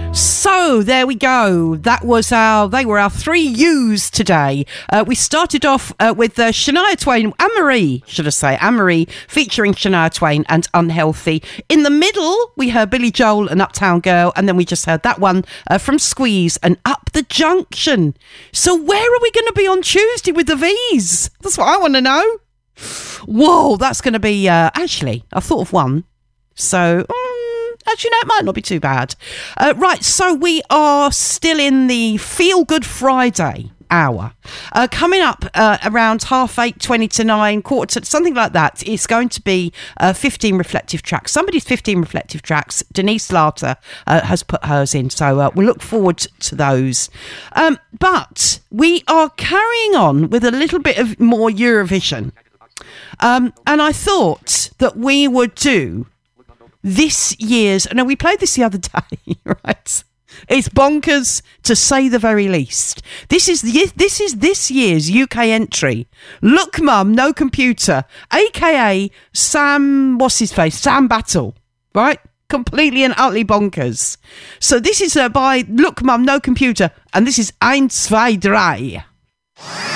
So there we go. They were our three U's today. We started off with Shania Twain, Anne-Marie featuring Shania Twain and Unhealthy. In the middle, we heard Billy Joel and Uptown Girl, and then we just heard that one from Squeeze and Up the Junction. So where are we going to be on Tuesday with the V's? That's what I want to know. Whoa, that's going to be, actually, I thought of one. So, actually, no, it might not be too bad. Right, so we are still in the Feel Good Friday hour. Coming up around 8:30, 20 to 9, quarter to, something like that, it's going to be 15 reflective tracks. Somebody's 15 reflective tracks. Denise Latta has put hers in, so we'll look forward to those. But we are carrying on with a little bit of more Eurovision. And I thought that we would do this year's... No, we played this the other day, right? It's bonkers, to say the very least. This is this year's UK entry. Look Mum, No Computer, a.k.a. Sam Battle, right? Completely and utterly bonkers. So this is by Look Mum, No Computer, and this is 1, 2, 3.